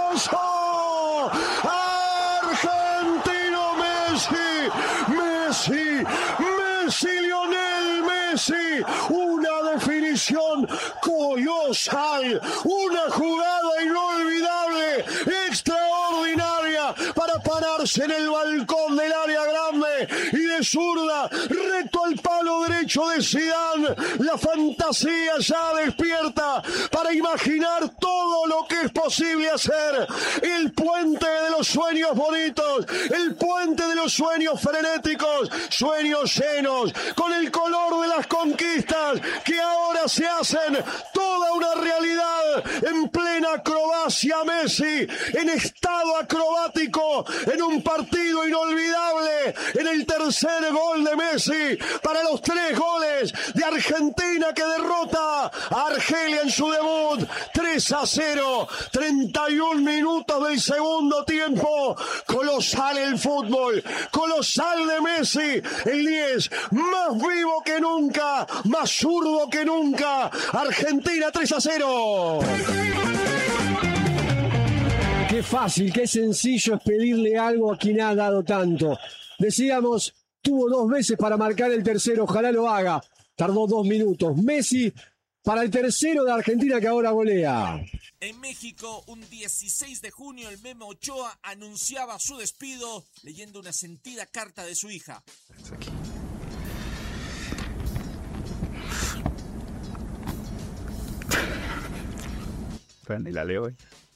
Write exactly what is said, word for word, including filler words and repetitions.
golazo. Argentino Messi, Messi, Messi, Lionel Messi, una definición colosal, una jugada inolvidable, extraordinaria, para pararse en el balcón del área grande y de zurda, recto al palo derecho de Zidane. La fantasía ya despierta para imaginar todo lo que es posible hacer. El puente de los sueños bonitos, el puente de los sueños frenéticos, sueños llenos, con el color de las conquistas que ahora se hacen toda una realidad. En plena acrobacia Messi, en estado acrobático, en un partido inolvidable, en el tercer gol de Messi para los tres goles de Argentina, que derrota a Argelia en su debut tres a cero, treinta y un minutos del segundo tiempo. Colosal el fútbol, colosal de Messi, el diez más vivo que nunca, más zurdo que nunca. Argentina tres a cero. Qué fácil, qué sencillo es pedirle algo a quien ha dado tanto. Decíamos, tuvo dos veces para marcar el tercero, ojalá lo haga. Tardó dos minutos. Messi para el tercero de Argentina, que ahora golea. En México, un dieciséis de junio, el Memo Ochoa anunciaba su despido leyendo una sentida carta de su hija. Aquí. Pero ni la leo hoy.